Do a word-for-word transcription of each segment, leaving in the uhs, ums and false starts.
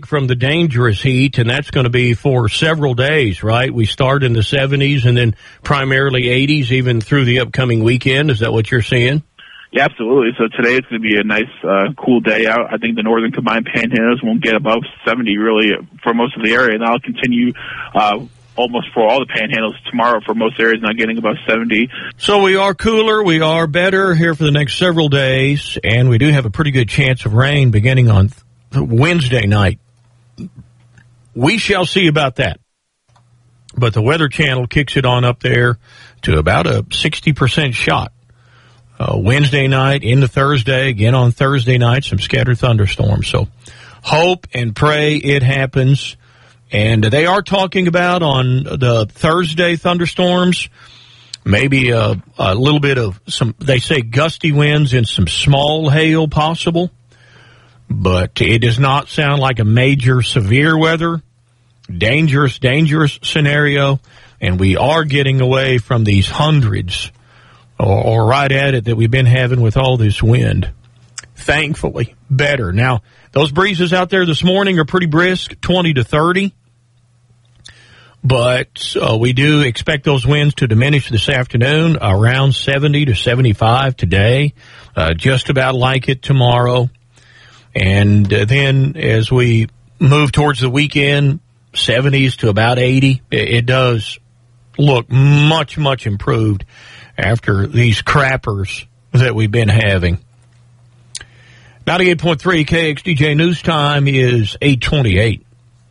from the dangerous heat, and that's going to be for several days, right? We start in the seventies and then primarily eighties, even through the upcoming weekend. Is that what you're seeing? Yeah, absolutely. So today it's going to be a nice, uh, cool day out. I think the northern combined panhandles won't get above seventy really for most of the area, and that'll continue uh, almost for all the panhandles tomorrow for most areas, not getting above seventy. So we are cooler, we are better here for the next several days, and we do have a pretty good chance of rain beginning on Wednesday night. We shall see about that. But the Weather Channel kicks it on up there to about a sixty percent shot. Uh, Wednesday night into Thursday, again on Thursday night, some scattered thunderstorms. So hope and pray it happens. And they are talking about on the Thursday thunderstorms, maybe a, a little bit of some, they say gusty winds and some small hail possible. But it does not sound like a major severe weather, dangerous, dangerous scenario. And we are getting away from these hundreds Or, or right at it that we've been having with all this wind. Thankfully, better. Now, those breezes out there this morning are pretty brisk, twenty to thirty. But uh, we do expect those winds to diminish this afternoon, around seventy to seventy-five today, uh, just about like it tomorrow. And uh, then as we move towards the weekend, seventies to about eighty, it, it does look much, much improved after these crappers that we've been having. ninety-eight point three K X D J News Time is eight twenty-eight.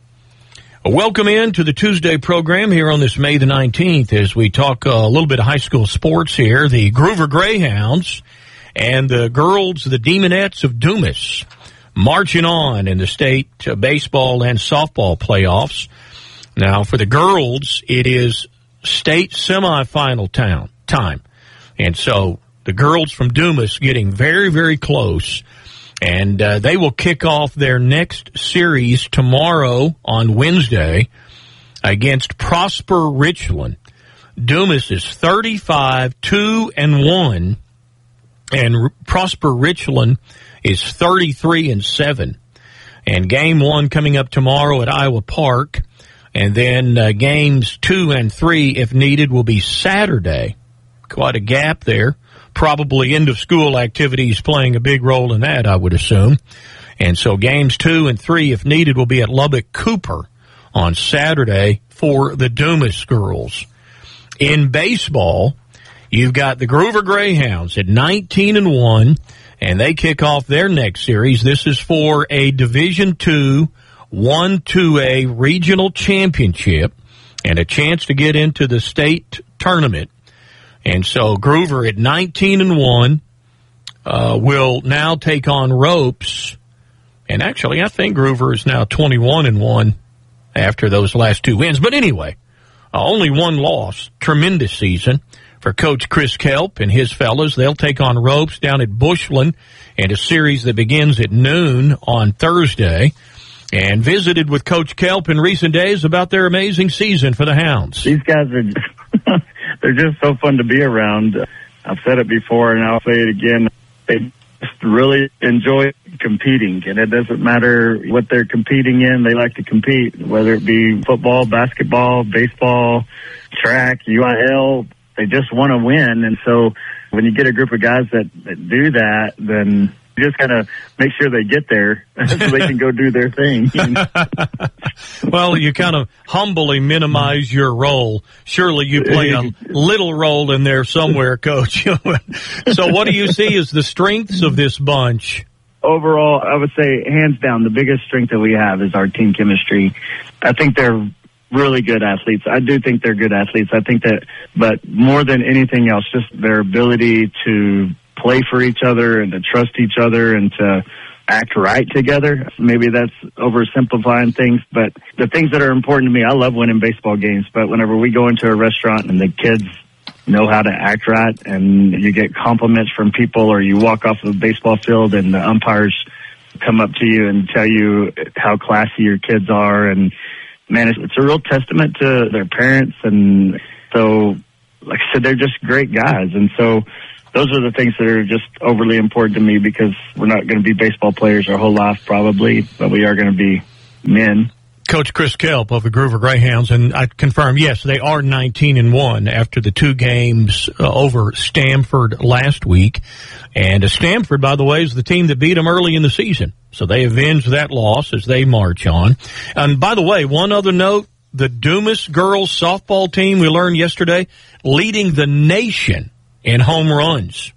Welcome in to the Tuesday program here on this May the nineteenth as we talk uh, a little bit of high school sports here. The Gruver Greyhounds and the girls, the Demonettes of Dumas, marching on in the state uh, baseball and softball playoffs. Now, for the girls, it is state semifinal town. time. And so the girls from Dumas getting very, very close. And uh, they will kick off their next series tomorrow on Wednesday against Prosper Richland. Dumas is thirty-five, two, and one. And R- Prosper Richland is thirty-three and seven. And game one coming up tomorrow at Iowa Park. And then uh, games two and three, if needed, will be Saturday. Quite a gap there. Probably end-of-school activities playing a big role in that, I would assume. And so games two and three, if needed, will be at Lubbock Cooper on Saturday for the Dumas girls. In baseball, you've got the Gruver Greyhounds at nineteen and one, and they kick off their next series. This is for a Division two one two A regional championship and a chance to get into the state tournament. And so Gruver at nineteen and one uh, will now take on Ropes. And actually, I think Gruver is now twenty-one and one after those last two wins. But anyway, uh, only one loss. Tremendous season for Coach Chris Kelp and his fellas. They'll take on Ropes down at Bushland in a series that begins at noon on Thursday. And visited with Coach Kelp in recent days about their amazing season for the Hounds. These guys are just, they're just so fun to be around. I've said it before, and I'll say it again. They just really enjoy competing, and it doesn't matter what they're competing in. They like to compete, whether it be football, basketball, baseball, track, U I L. They just want to win, and so when you get a group of guys that, that do that, then you just kind of make sure they get there so they can go do their thing. Well, you kind of humbly minimize your role. Surely you play a little role in there somewhere, Coach. So what do you see as the strengths of this bunch? Overall, I would say, hands down, the biggest strength that we have is our team chemistry. I think they're really good athletes. I do think they're good athletes. I think that, but more than anything else, just their ability to play for each other and to trust each other and to act right together. Maybe that's oversimplifying things, but the things that are important to me, I love winning baseball games, but whenever we go into a restaurant and the kids know how to act right and you get compliments from people, or you walk off the baseball field and the umpires come up to you and tell you how classy your kids are, and man, it's, it's a real testament to their parents. And so, like I said, they're just great guys. And so those are the things that are just overly important to me, because we're not going to be baseball players our whole life probably, but we are going to be men. Coach Chris Kelp of the Groover Greyhounds, and I confirm, yes, they are nineteen and one after the two games uh, over Stanford last week. And uh, Stanford, by the way, is the team that beat them early in the season. So they avenged that loss as they march on. And by the way, one other note, the Dumas girls softball team, we learned yesterday, leading the nation in home runs.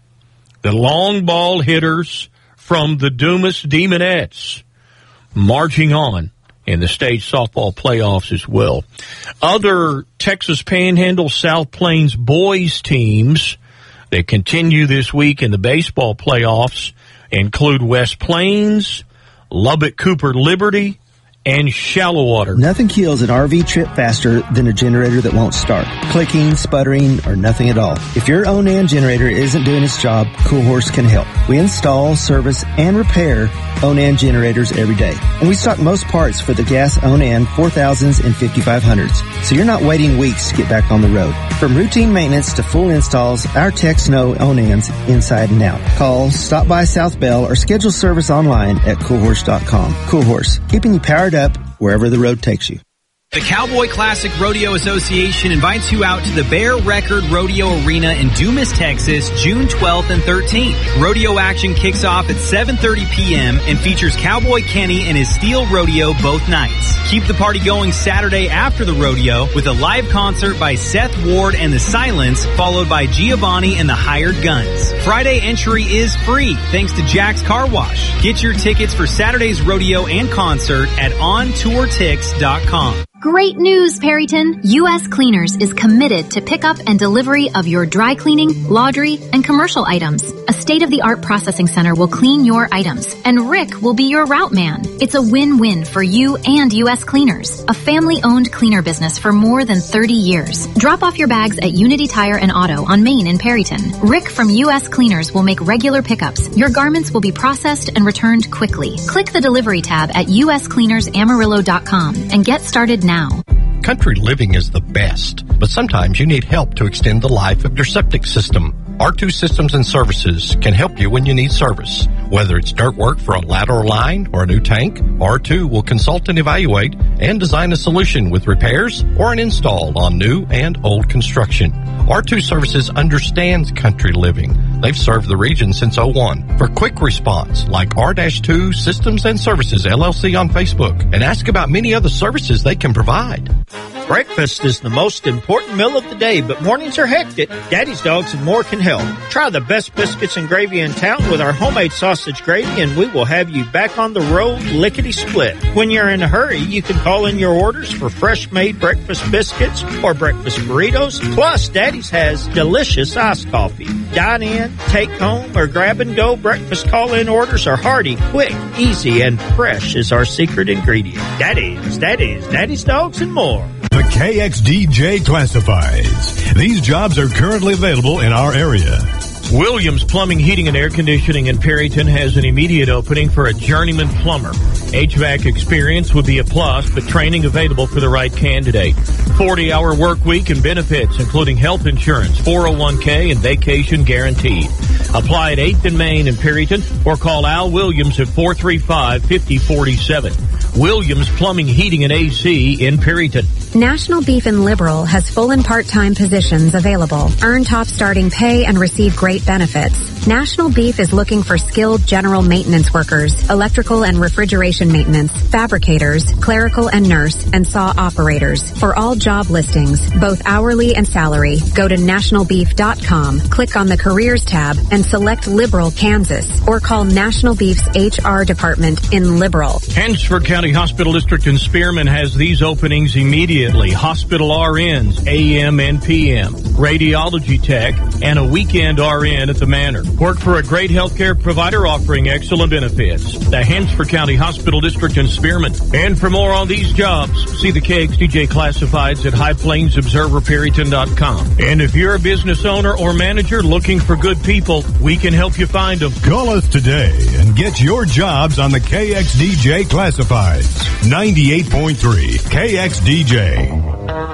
The long ball hitters from the Dumas Demonettes marching on in the state softball playoffs as well. Other Texas Panhandle South Plains boys teams that continue this week in the baseball playoffs include West Plains, Lubbock Cooper Liberty, and Shallow Water. Nothing kills an R V trip faster than a generator that won't start. Clicking, sputtering, or nothing at all. If your Onan generator isn't doing its job, Cool Horse can help. We install, service, and repair Onan generators every day. And we stock most parts for the gas Onan four thousands and fifty-five hundreds. So you're not waiting weeks to get back on the road. From routine maintenance to full installs, our techs know Onans inside and out. Call, stop by South Bell, or schedule service online at cool horse dot com. Cool Horse, keeping you powered up wherever the road takes you. The Cowboy Classic Rodeo Association invites you out to the Bear Record Rodeo Arena in Dumas, Texas, June twelfth and thirteenth. Rodeo action kicks off at seven thirty p.m. and features Cowboy Kenny and his steel rodeo both nights. Keep the party going Saturday after the rodeo with a live concert by Seth Ward and the Silence, followed by Giovanni and the Hired Guns. Friday entry is free thanks to Jack's Car Wash. Get your tickets for Saturday's rodeo and concert at on tour tix dot com. Great news, Perryton! U S Cleaners is committed to pickup and delivery of your dry cleaning, laundry, and commercial items. A state-of-the-art processing center will clean your items, and Rick will be your route man. It's a win-win for you and U S Cleaners, a family-owned cleaner business for more than thirty years. Drop off your bags at Unity Tire and Auto on Main in Perryton. Rick from U S Cleaners will make regular pickups. Your garments will be processed and returned quickly. Click the delivery tab at u s cleaners amarillo dot com and get started now. Now. Country living is the best, but sometimes you need help to extend the life of your septic system. R two Systems and Services can help you when you need service. Whether it's dirt work for a lateral line or a new tank, R two will consult and evaluate and design a solution with repairs or an install on new and old construction. R two Services understands country living. They've served the region since oh one. For quick response, like R two Systems and Services L L C on Facebook, and ask about many other services they can provide. Breakfast is the most important meal of the day, but mornings are hectic. Daddy's Dogs and more can help. Try the best biscuits and gravy in town with our homemade sausage gravy, and we will have you back on the road lickety-split. When you're in a hurry, you can call in your orders for fresh-made breakfast biscuits or breakfast burritos. Plus, Daddy's has delicious iced coffee. Dine in, take home, or grab-and-go breakfast call-in orders are hearty, quick, easy, and fresh is our secret ingredient. Daddy's, Daddy's, Daddy's Dogs, and more. The K X D J Classifieds. These jobs are currently available in our area. Williams Plumbing, Heating, and Air Conditioning in Perryton has an immediate opening for a journeyman plumber. H V A C experience would be a plus, but training available for the right candidate. forty-hour work week and benefits, including health insurance, four oh one k, and vacation guaranteed. Apply at eighth and Main in Perryton or call Al Williams at four three five, five oh four seven. Williams Plumbing, Heating, and A C in Perryton. National Beef and Liberal has full and part-time positions available. Earn top starting pay and receive great benefits. National Beef is looking for skilled general maintenance workers, electrical and refrigeration maintenance, fabricators, clerical and nurse, and saw operators. For all job listings, both hourly and salary, go to national beef dot com, click on the Careers tab, and select Liberal, Kansas, or call National Beef's H R department in Liberal. Hansford County Hospital District in Spearman has these openings immediately. Hospital R Ns, A M and P M, radiology tech, and a weekend R N at the Manor. Work for a great healthcare provider offering excellent benefits. The Hansford County Hospital District in Spearman. And for more on these jobs, see the K X D J Classifieds at high plains observer perryton dot com. And if you're a business owner or manager looking for good people, we can help you find them. Call us today and get your jobs on the K X D J Classifieds. ninety-eight point three K X D J.